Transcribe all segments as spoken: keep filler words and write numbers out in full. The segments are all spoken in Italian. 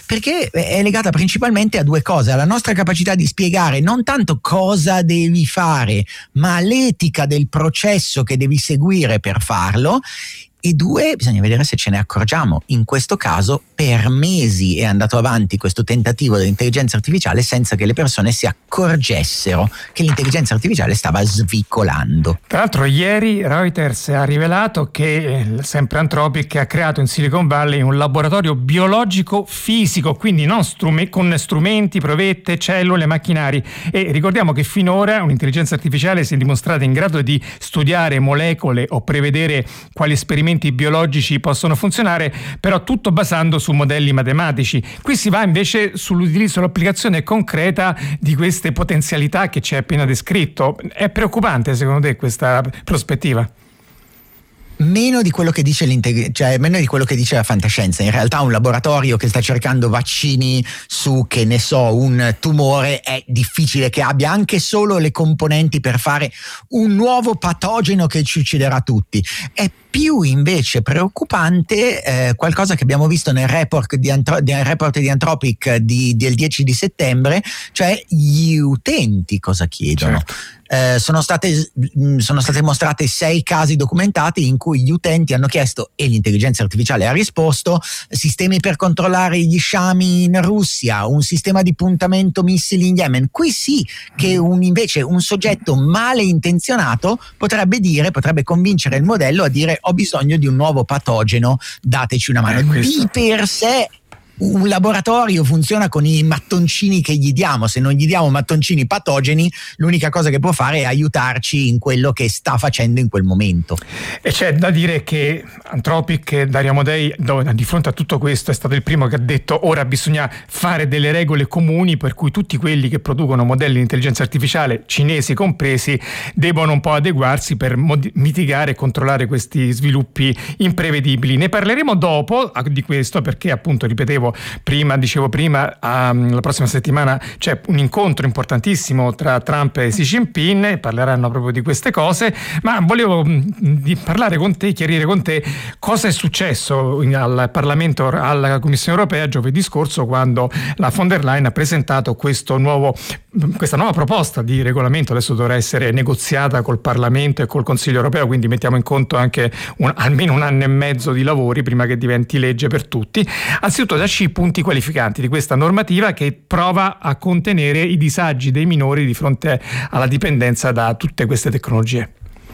Perché è legata principalmente a due cose: alla nostra capacità di spiegare non tanto cosa devi fare, ma l'etica del processo che devi seguire per farlo. E due, bisogna vedere se ce ne accorgiamo. In questo caso per mesi è andato avanti questo tentativo dell'intelligenza artificiale senza che le persone si accorgessero che l'intelligenza artificiale stava svicolando. Tra l'altro ieri Reuters ha rivelato che sempre Anthropic ha creato in Silicon Valley un laboratorio biologico fisico, quindi non strume- con strumenti, provette, cellule, macchinari, e ricordiamo che finora un'intelligenza artificiale si è dimostrata in grado di studiare molecole o prevedere quali esperimenti biologici possono funzionare, però tutto basando su modelli matematici. Qui si va invece sull'utilizzo, l'applicazione concreta di queste potenzialità che ci hai appena descritto. È preoccupante secondo te questa prospettiva? Meno di quello che dice l'integ- cioè meno di quello che dice la fantascienza. In realtà un laboratorio che sta cercando vaccini su, che ne so, un tumore, è difficile che abbia anche solo le componenti per fare un nuovo patogeno che ci ucciderà tutti. È più invece preoccupante eh, qualcosa che abbiamo visto nel report di, Antro- nel report di Anthropic di, del dieci di settembre, cioè gli utenti cosa chiedono. Certo. Eh, sono state sono state mostrate sei casi documentati in cui gli utenti hanno chiesto, e l'intelligenza artificiale ha risposto, sistemi per controllare gli sciami in Russia, un sistema di puntamento missili in Yemen. Qui sì che un, invece un soggetto male intenzionato potrebbe dire, potrebbe convincere il modello a dire: ho bisogno di un nuovo patogeno, dateci una mano. Eh, di per sé un laboratorio funziona con i mattoncini che gli diamo. Se non gli diamo mattoncini patogeni, l'unica cosa che può fare è aiutarci in quello che sta facendo in quel momento. E c'è da dire che Anthropic, Dario Amodei, di fronte a tutto questo è stato il primo che ha detto: ora bisogna fare delle regole comuni per cui tutti quelli che producono modelli di intelligenza artificiale, cinesi compresi, devono un po' adeguarsi per mod- mitigare e controllare questi sviluppi imprevedibili. Ne parleremo dopo di questo, perché appunto, ripetevo prima, dicevo prima, um, la prossima settimana c'è un incontro importantissimo tra Trump e Xi Jinping, parleranno proprio di queste cose, ma volevo mh, di parlare con te, chiarire con te cosa è successo in, al Parlamento, alla Commissione Europea giovedì scorso, quando la von der Leyen ha presentato questo nuovo, questa nuova proposta di regolamento. Adesso dovrà essere negoziata col Parlamento e col Consiglio Europeo, quindi mettiamo in conto anche un, almeno un anno e mezzo di lavori prima che diventi legge per tutti. Anzitutto, da i punti qualificanti di questa normativa che prova a contenere i disagi dei minori di fronte alla dipendenza da tutte queste tecnologie.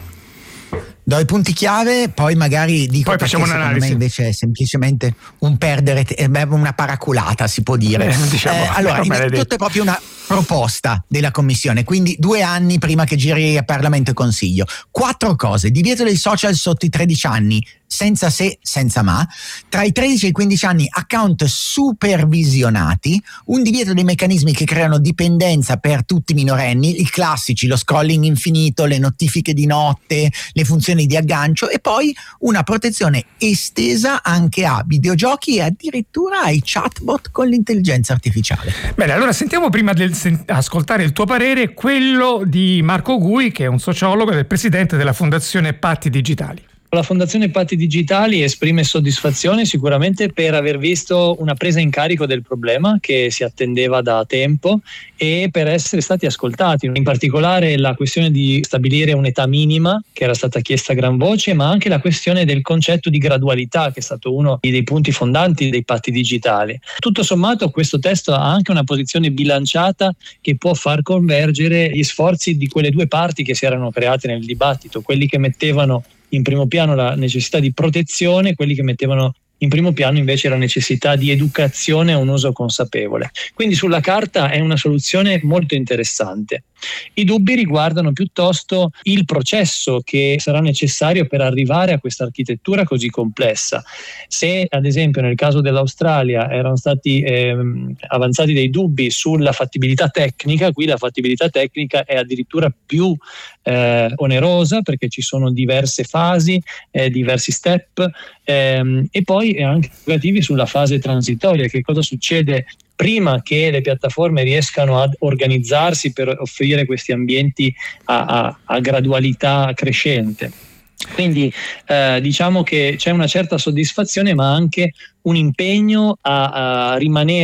Do i punti chiave, poi magari dico, poi facciamo perché un'analisi. Secondo me invece è semplicemente un perdere, te- una paraculata, si può dire. Eh, diciamo, eh, allora, innanzitutto è proprio una proposta della Commissione, quindi due anni prima che giri a Parlamento e Consiglio. Quattro cose: divieto dei social sotto i tredici anni, senza se, senza ma; tra i tredici e i quindici anni account supervisionati; un divieto dei meccanismi che creano dipendenza per tutti i minorenni, i classici, lo scrolling infinito, le notifiche di notte, le funzioni di aggancio; e poi una protezione estesa anche a videogiochi e addirittura ai chatbot con l'intelligenza artificiale. Bene, allora sentiamo, prima di ascoltare il tuo parere, quello di Marco Gui, che è un sociologo ed è il presidente della Fondazione Patti Digitali. La Fondazione Patti Digitali esprime soddisfazione sicuramente per aver visto una presa in carico del problema che si attendeva da tempo e per essere stati ascoltati, in particolare la questione di stabilire un'età minima che era stata chiesta a gran voce, ma anche la questione del concetto di gradualità, che è stato uno dei punti fondanti dei patti digitali. Tutto sommato questo testo ha anche una posizione bilanciata che può far convergere gli sforzi di quelle due parti che si erano create nel dibattito, quelli che mettevano in primo piano la necessità di protezione, quelli che mettevano in primo piano invece la necessità di educazione a un uso consapevole. Quindi sulla carta è una soluzione molto interessante. I dubbi riguardano piuttosto il processo che sarà necessario per arrivare a questa architettura così complessa. Se ad esempio nel caso dell'Australia erano stati ehm, avanzati dei dubbi sulla fattibilità tecnica, qui la fattibilità tecnica è addirittura più eh, onerosa, perché ci sono diverse fasi, eh, diversi step, ehm, e poi anche negativi sulla fase transitoria. Che cosa succede prima che le piattaforme riescano ad organizzarsi per offrire questi ambienti a, a, a gradualità crescente. Quindi eh, diciamo che c'è una certa soddisfazione, ma anche un impegno a, a rimanere